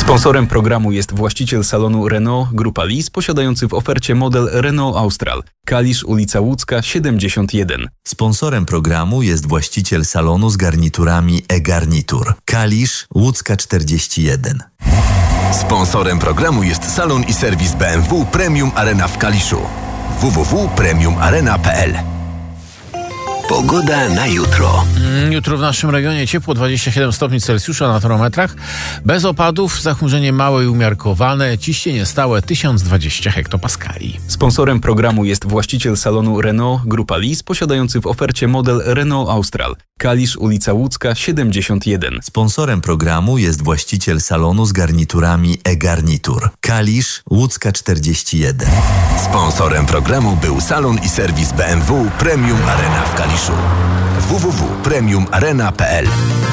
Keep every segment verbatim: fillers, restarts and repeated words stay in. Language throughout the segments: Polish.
Sponsorem programu jest właściciel salonu Renault Grupa Lis, posiadający w ofercie model Renault Austral. Kalisz, ulica Łódzka, siedemdziesiąt jeden. Sponsorem programu jest właściciel salonu z garniturami e-garnitur. Kalisz, Łódzka czterdzieści jeden. Sponsorem programu jest salon i serwis B M W Premium Arena w Kaliszu. w w w kropka premium arena kropka p l. Pogoda na jutro. Jutro w naszym regionie ciepło, dwadzieścia siedem stopni Celsjusza na termometrach. Bez opadów, zachmurzenie małe i umiarkowane, ciśnienie stałe tysiąc dwadzieścia hektopaskali. Sponsorem programu jest właściciel salonu Renault Grupa Lis, posiadający w ofercie model Renault Austral. Kalisz, ulica Łódzka, siedemdziesiąt jeden. Sponsorem programu jest właściciel salonu z garniturami e-garnitur. Kalisz, Łódzka czterdzieści jeden. Sponsorem programu był salon i serwis B M W Premium Arena w Kaliszu. w w w kropka premium arena kropka p l.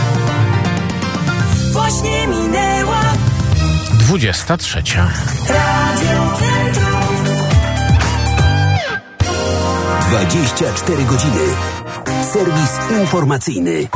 Właśnie minęła dwudziesta trzecia. Radio Centrum. dwadzieścia cztery godziny. Serwis informacyjny.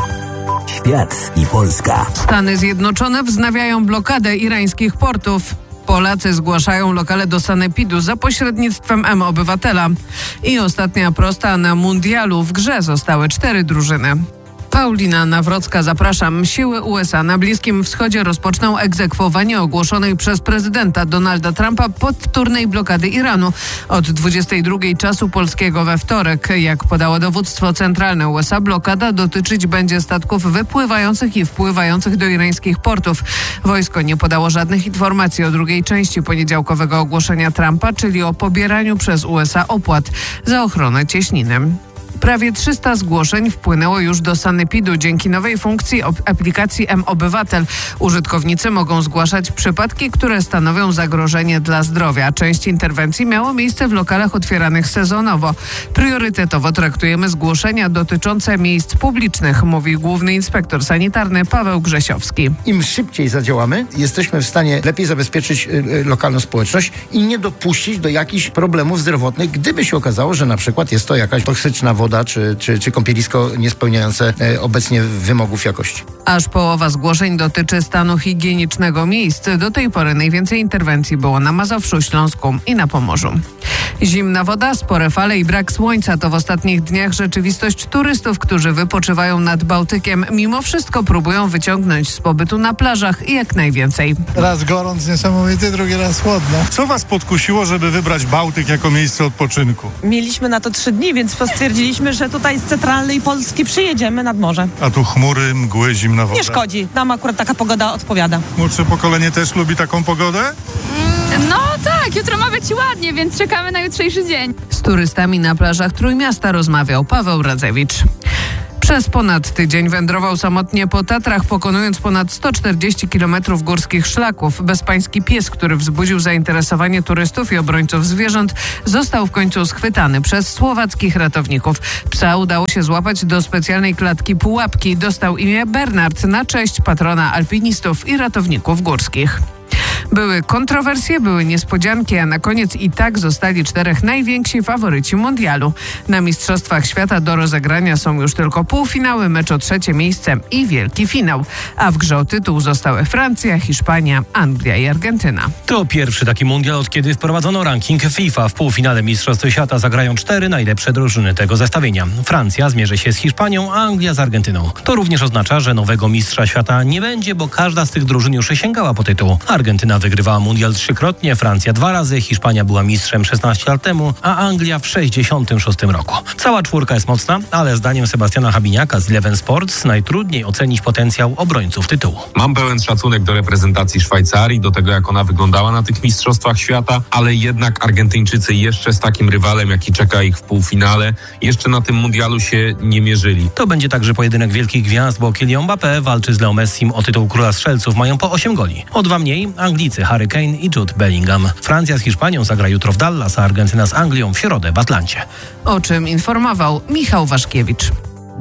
Świat i Polska. Stany Zjednoczone wznawiają blokadę irańskich portów. Polacy zgłaszają lokale do sanepidu za pośrednictwem M-Obywatela. I ostatnia prosta na mundialu. W grze zostały cztery drużyny. Paulina Nawrocka, zapraszam. Siły U S A na Bliskim Wschodzie rozpoczną egzekwowanie ogłoszonej przez prezydenta Donalda Trumpa powtórnej blokady Iranu od dwudziestej drugiej czasu polskiego we wtorek. Jak podało dowództwo centralne U S A, blokada dotyczyć będzie statków wypływających i wpływających do irańskich portów. Wojsko nie podało żadnych informacji o drugiej części poniedziałkowego ogłoszenia Trumpa, czyli o pobieraniu przez U S A opłat za ochronę cieśniny. Prawie trzysta zgłoszeń wpłynęło już do sanepidu dzięki nowej funkcji aplikacji M-Obywatel. Użytkownicy mogą zgłaszać przypadki, które stanowią zagrożenie dla zdrowia. Część interwencji miało miejsce w lokalach otwieranych sezonowo. Priorytetowo traktujemy zgłoszenia dotyczące miejsc publicznych, mówi główny inspektor sanitarny Paweł Grzesiowski. Im szybciej zadziałamy, jesteśmy w stanie lepiej zabezpieczyć y, y, lokalną społeczność i nie dopuścić do jakichś problemów zdrowotnych, gdyby się okazało, że na przykład jest to jakaś toksyczna woda Czy, czy, czy kąpielisko niespełniające e, obecnie wymogów jakości. Aż połowa zgłoszeń dotyczy stanu higienicznego miejsc. Do tej pory najwięcej interwencji było na Mazowszu, Śląsku i na Pomorzu. Zimna woda, spore fale i brak słońca to w ostatnich dniach rzeczywistość turystów, którzy wypoczywają nad Bałtykiem. Mimo wszystko próbują wyciągnąć z pobytu na plażach jak najwięcej. Raz gorąc niesamowity, drugi raz chłodno. Co was podkusiło, żeby wybrać Bałtyk jako miejsce odpoczynku? Mieliśmy na to trzy dni, więc stwierdziliśmy, że tutaj z centralnej Polski przyjedziemy nad morze. A tu chmury, mgły, zimna woda? Nie szkodzi. Nam akurat taka pogoda odpowiada. Młodsze pokolenie też lubi taką pogodę? No tak, jutro ma być ładnie, więc czekamy na jutrzejszy dzień. Z turystami na plażach Trójmiasta rozmawiał Paweł Radzewicz. Przez ponad tydzień wędrował samotnie po Tatrach, pokonując ponad sto czterdzieści kilometrów górskich szlaków. Bezpański pies, który wzbudził zainteresowanie turystów i obrońców zwierząt, został w końcu schwytany przez słowackich ratowników. Psa udało się złapać do specjalnej klatki pułapki. Dostał imię Bernard na cześć patrona alpinistów i ratowników górskich. Były kontrowersje, były niespodzianki, a na koniec i tak zostali czterech najwięksi faworyci mundialu. Na Mistrzostwach Świata do rozegrania są już tylko półfinały, mecz o trzecie miejsce i wielki finał. A w grze o tytuł zostały Francja, Hiszpania, Anglia i Argentyna. To pierwszy taki mundial, od kiedy wprowadzono ranking FIFA. W półfinale Mistrzostw Świata zagrają cztery najlepsze drużyny tego zestawienia. Francja zmierzy się z Hiszpanią, a Anglia z Argentyną. To również oznacza, że nowego mistrza świata nie będzie, bo każda z tych drużyn już sięgała po tytuł. Argentyna wygrywała mundial trzykrotnie, Francja dwa razy, Hiszpania była mistrzem szesnaście lat temu, a Anglia w sześćdziesiątym szóstym roku. Cała czwórka jest mocna, ale zdaniem Sebastiana Habiniaka z Eleven Sports najtrudniej ocenić potencjał obrońców tytułu. Mam pełen szacunek do reprezentacji Szwajcarii, do tego jak ona wyglądała na tych mistrzostwach świata, ale jednak Argentyńczycy jeszcze z takim rywalem, jaki czeka ich w półfinale, jeszcze na tym mundialu się nie mierzyli. To będzie także pojedynek wielkich gwiazd, bo Kylian Mbappé walczy z Leo Messim o tytuł króla strzelców, mają po osiem goli. O dwa mniej Anglicy Harry Kane i Jude Bellingham. Francja z Hiszpanią zagra jutro w Dallas, a Argentyna z Anglią w środę w Atlancie. O czym informował Michał Waszkiewicz.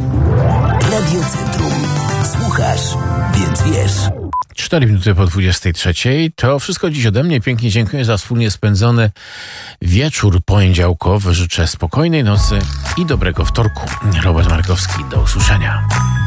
Radio Centrum. Słuchasz, więc wiesz. Cztery minuty po dwudziestej trzeciej. To wszystko dziś ode mnie. Pięknie dziękuję za wspólnie spędzony wieczór poniedziałkowy. Życzę spokojnej nocy i dobrego wtorku. Robert Markowski, do usłyszenia.